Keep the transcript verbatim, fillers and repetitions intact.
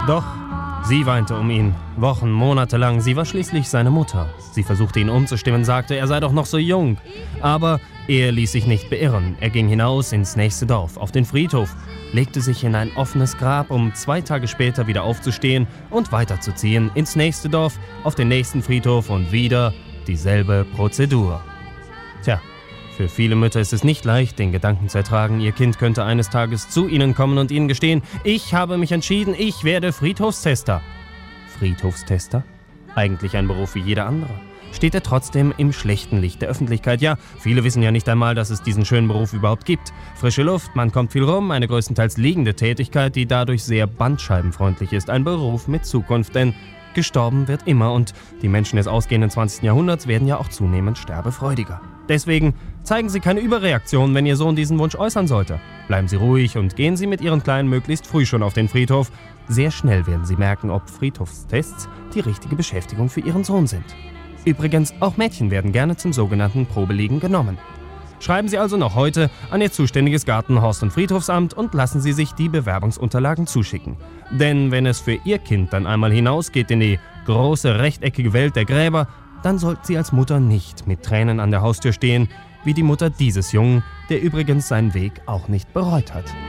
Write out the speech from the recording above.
Doch sie weinte um ihn, Wochen, Monate lang. Sie war schließlich seine Mutter. Sie versuchte ihn umzustimmen, sagte, er sei doch noch so jung. Aber er ließ sich nicht beirren. Er ging hinaus ins nächste Dorf, auf den Friedhof, legte sich in ein offenes Grab, um zwei Tage später wieder aufzustehen und weiterzuziehen ins nächste Dorf, auf den nächsten Friedhof und wieder dieselbe Prozedur. Tja, für viele Mütter ist es nicht leicht, den Gedanken zu ertragen, ihr Kind könnte eines Tages zu ihnen kommen und ihnen gestehen, ich habe mich entschieden, ich werde Friedhofstester. Friedhofstester? Eigentlich ein Beruf wie jeder andere. Steht er trotzdem im schlechten Licht der Öffentlichkeit. Ja, viele wissen ja nicht einmal, dass es diesen schönen Beruf überhaupt gibt. Frische Luft, man kommt viel rum, eine größtenteils liegende Tätigkeit, die dadurch sehr bandscheibenfreundlich ist. Ein Beruf mit Zukunft, denn gestorben wird immer und die Menschen des ausgehenden zwanzigsten Jahrhunderts werden ja auch zunehmend sterbefreudiger. Deswegen zeigen Sie keine Überreaktion, wenn Ihr Sohn diesen Wunsch äußern sollte. Bleiben Sie ruhig und gehen Sie mit Ihren Kleinen möglichst früh schon auf den Friedhof. Sehr schnell werden Sie merken, ob Friedhofstests die richtige Beschäftigung für Ihren Sohn sind. Übrigens, auch Mädchen werden gerne zum sogenannten Probeliegen genommen. Schreiben Sie also noch heute an Ihr zuständiges Garten-, Horst- und Friedhofsamt und lassen Sie sich die Bewerbungsunterlagen zuschicken. Denn wenn es für Ihr Kind dann einmal hinausgeht in die große rechteckige Welt der Gräber, dann sollten Sie als Mutter nicht mit Tränen an der Haustür stehen, wie die Mutter dieses Jungen, der übrigens seinen Weg auch nicht bereut hat.